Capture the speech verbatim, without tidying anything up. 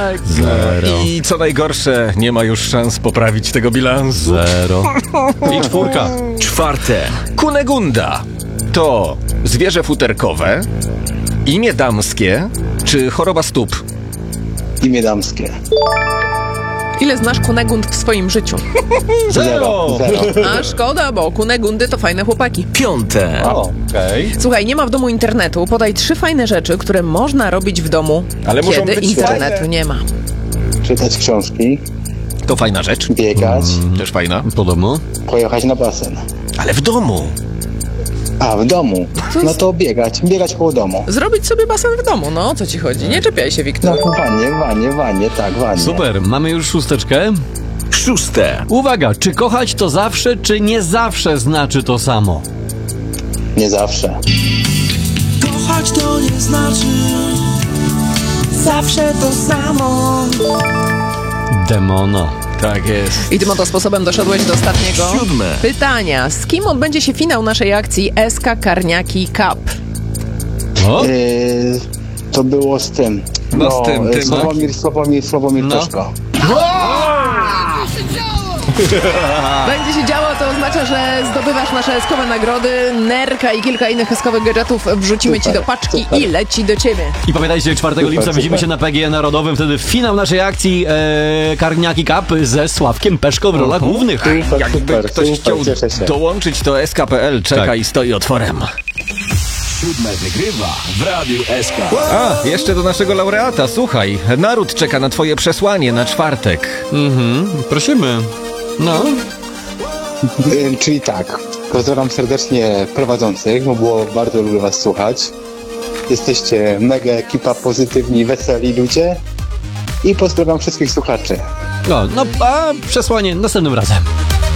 Tak. Zero. I co najgorsze, nie ma już szans poprawić tego bilansu. Zero. I czwórka. Czwarte. Kunegunda. To zwierzę futerkowe, imię damskie czy choroba stóp? Imię damskie. Ile znasz kunegund w swoim życiu? Zero. Zero. A szkoda, bo kunegundy to fajne chłopaki. Piąte. O, Okej. Słuchaj, nie ma w domu internetu. Podaj trzy fajne rzeczy, które można robić w domu, Ale muszą kiedy być internetu fajne. nie ma. czytać książki, To fajna rzecz. biegać, Też fajna. Podobno. pojechać na basen. Ale w domu. A, w domu. No to biegać, biegać koło domu. Zrobić sobie basen w domu, no o co ci chodzi? Nie czepiaj się, Wiktor. No, w wannie, w wannie, w wannie, tak, w wannie. Super, mamy już szósteczkę. Szóste. Uwaga, czy kochać to zawsze, czy nie zawsze znaczy to samo? Nie zawsze. Kochać to nie znaczy zawsze to samo. Demona. Tak jest. I tym oto sposobem doszedłeś do ostatniego Siódme. pytania. Z kim odbędzie się finał naszej akcji S K Karniaki Cup? O? Yy, to było z tym. No, z tym, yy, tym, no. Sławomir, Sławomir, Sławomir No. Toszko. Będzie się działo, to oznacza, że zdobywasz nasze eskowe nagrody, nerka i kilka innych eskowych gadżetów wrzucimy Super, ci do paczki super. i leci do ciebie. I pamiętajcie, czwartego Super, lipca widzimy super. się na P G E Narodowym, wtedy finał naszej akcji e, Karniaki Cup ze Sławkiem Peszko w rolach głównych. Super, Jakby super, ktoś super, chciał cieszę się. dołączyć, to S K kropka P L czeka Tak. i stoi otworem. Siódme wygrywa w Radiu S K. A, jeszcze do naszego laureata, słuchaj. Naród czeka na twoje przesłanie na czwartek. Mhm, prosimy. No. Yy, czyli tak, pozdrawiam serdecznie prowadzących, bo było bardzo lubię was słuchać. Jesteście mega ekipa, pozytywni, weseli ludzie. I pozdrawiam wszystkich słuchaczy. No, no a przesłanie następnym razem.